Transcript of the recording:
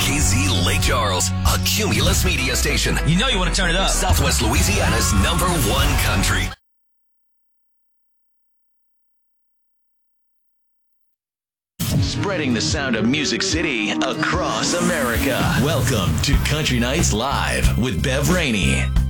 KZ Lake Charles, a Cumulus media station. You know you want to turn it up. Southwest Louisiana's #1 country. Spreading the sound of Music City across America. Welcome to Country Nights Live with Bev Rainey.